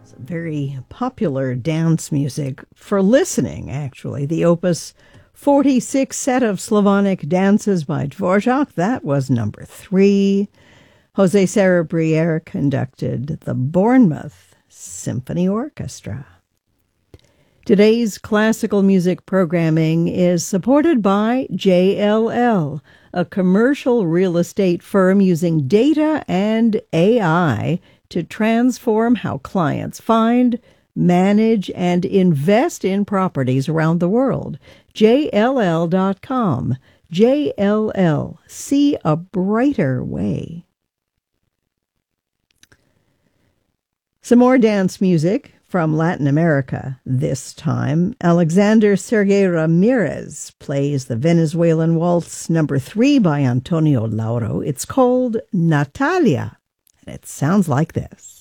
Very popular dance music for listening, actually. The Opus 46 set of Slavonic dances by Dvorak, that was number 3. Jose Sarabriere conducted the Bournemouth Symphony Orchestra. Today's classical music programming is supported by JLL, a commercial real estate firm using data and AI to transform how clients find, manage, and invest in properties around the world. JLL.com. JLL. See a brighter way. Some more dance music from Latin America this time. Alexander Sergei Ramirez plays the Venezuelan waltz number 3 by Antonio Lauro. It's called Natalia. It sounds like this.